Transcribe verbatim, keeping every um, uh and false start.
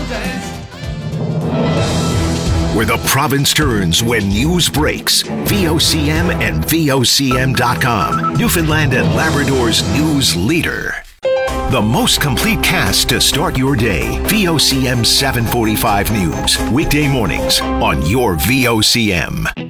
Where the province turns when news breaks. V O C M and V O C M dot com. Newfoundland and Labrador's news leader. The most complete cast to start your day. V O C M seven forty-five News. Weekday mornings on your V O C M.